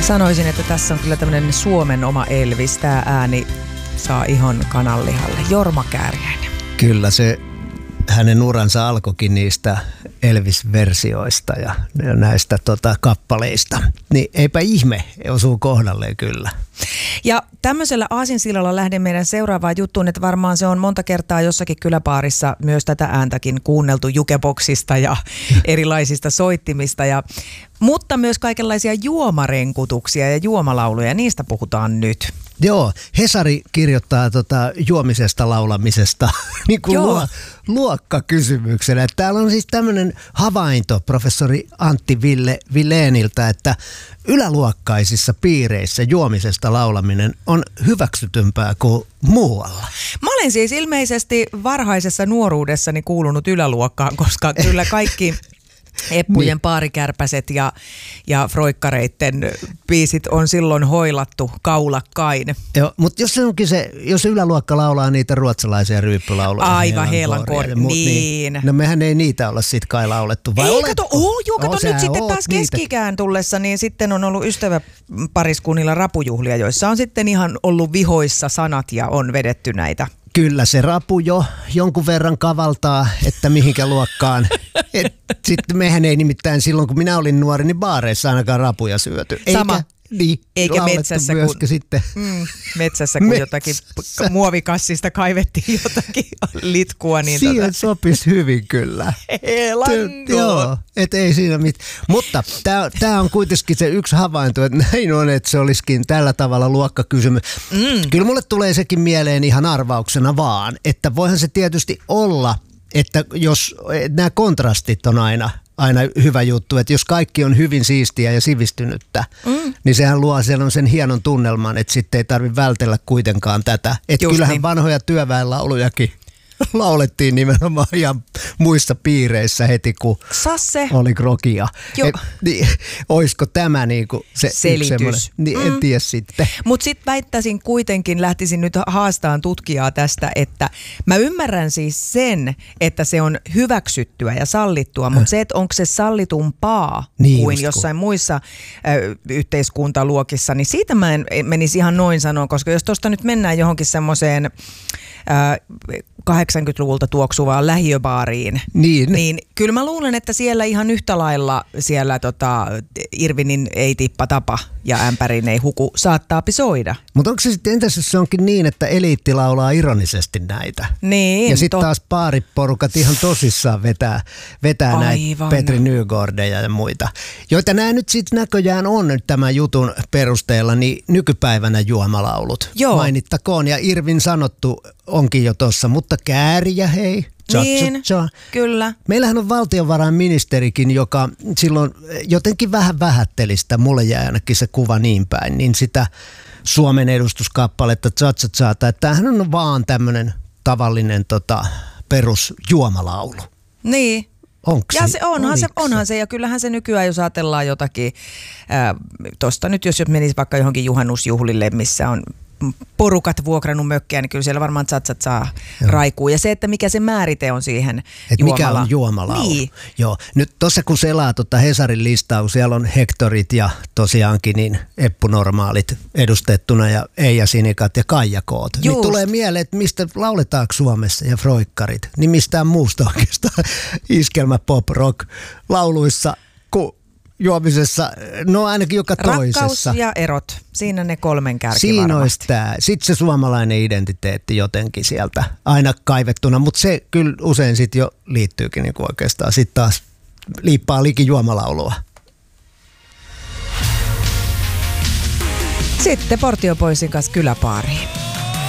Sanoisin, että tässä on kyllä tämmöinen Suomen oma Elvis. Tämä ääni saa ihon kananlihalle. Jorma Kääriäinen. Kyllä se hänen uransa alkoikin niistä Elvis-versioista ja näistä kappaleista. Niin eipä ihme, osuu kohdalleen kyllä. Ja tämmöisellä aasinsillalla lähden meidän seuraavaan juttuun, että varmaan se on monta kertaa jossakin kyläpaarissa myös tätä ääntäkin kuunneltu jukeboksista ja erilaisista soittimista. Mutta myös kaikenlaisia juomarenkutuksia ja juomalauluja, niistä puhutaan nyt. Joo, Hesari kirjoittaa juomisesta laulamisesta niin kuin luokkakysymyksenä. Täällä on siis tämmöinen havainto professori Antti Villéniltä, että yläluokkaisissa piireissä juomisesta laulaminen on hyväksytympää kuin muualla. Mä olen siis ilmeisesti varhaisessa nuoruudessani kuulunut yläluokkaan, koska kyllä kaikki Eppujen paarikärpäset ja froikkareitten biisit on silloin hoilattu kaulakkain. Joo, mutta jos yläluokka laulaa niitä ruotsalaisia ryyppylauluja. Aivan Heelankoria, niin. No mehän ei niitä olla sit kai laulettu. Vai ei, kato nyt sitten taas keski-ikään tullessa, niin sitten on ollut ystäväpariskunnilla rapujuhlia, joissa on sitten ihan ollut vihoissa sanat ja on vedetty näitä. Kyllä se rapu jo jonkun verran kavaltaa, että mihinkä luokkaan. Sitten mehän ei nimittäin silloin, kun minä olin nuori, niin baareissa ainakaan rapuja syöty. Sama. Eikä metsässä, kun jotakin muovikassista kaivettiin jotakin litkua. Niin siihen sopisi hyvin kyllä. Joo, et ei siinä mitään. Mutta tämä on kuitenkin se yksi havainto, että näin on, että se olisikin tällä tavalla luokkakysymys. Kyllä mulle tulee sekin mieleen ihan arvauksena vaan, että voihan se tietysti olla, että jos nämä kontrastit on aina hyvä juttu, että jos kaikki on hyvin siistiä ja sivistynyttä, niin sehän luo sen hienon tunnelman, että sitten ei tarvitse vältellä kuitenkaan tätä. Että kyllähän niin. Vanhoja työväenlaulujakin laulettiin nimenomaan ihan muissa piireissä heti, kun oli krokia. Niin, olisiko tämä niinku se selitys? Niin, en tiedä sitten. Mutta sitten väittäisin kuitenkin, lähtisin nyt haastaan tutkijaa tästä, että mä ymmärrän siis sen, että se on hyväksyttyä ja sallittua, mutta se, että onko se sallitumpaa kuin jossain muissa yhteiskuntaluokissa, niin siitä mä en menisi ihan noin sanoa, koska jos tuosta nyt mennään johonkin semmoiseen 80-luvulta tuoksuvaan lähiöbaariin, niin kyllä mä luulen, että siellä ihan yhtä lailla siellä Irvinin ei tippa tapa ja ämpärin ei huku saattaa soida. Mutta onko se sitten, entäs jos se onkin niin, että eliitti laulaa ironisesti näitä? Niin. Ja sitten taas paariporukat ihan tosissaan vetää näitä Petri Nygårdeja ja muita, joita nämä nyt sitten näköjään on nyt tämän jutun perusteella, niin nykypäivänä juomalaulut. Joo. Mainittakoon, ja Irvin sanottu onkin jo tossa, mutta Kääriä hei. Niin, kyllä. Meillähän on valtiovarainministerikin, joka silloin jotenkin vähän vähätteli sitä, mulle jäi ainakin se kuva niin päin, niin sitä Suomen edustuskappaletta Cha-cha-chata, että tämähän on vaan tämmöinen tavallinen perusjuomalaulu. Niin. Onko ja onhan se, ja kyllähän se nykyään, jos ajatellaan jotakin, tosta nyt jos menisi vaikka johonkin juhannusjuhlille, missä on porukat vuokrannut mökkiä, niin kyllä siellä varmaan Cha-cha-cha raikuu. Ja se, että mikä se määrite on siihen mikä on juomalaulu. Niin. Joo. Nyt tuossa kun selaa Hesarin listaa, kun siellä on Hektorit ja tosiaankin niin Eppu-normaalit edustettuna ja Eija Sinikat ja Kaija Koot. Niin tulee mieleen, että mistä lauletaanko Suomessa ja froikkarit. Niin mistään muusta oikeastaan iskelmä pop rock lauluissa kuin juomisessa, no ainakin joka toisessa. Rakkaus ja erot, siinä ne kolmen kärki siinä varmasti. Olisi tämä. Sitten se suomalainen identiteetti jotenkin sieltä aina kaivettuna, mutta se kyllä usein sitten jo liittyykin niinku oikeastaan. Sitten taas liippaa liki juomalaulua. Sitten Portiopoisin kanssa kyläpaariin.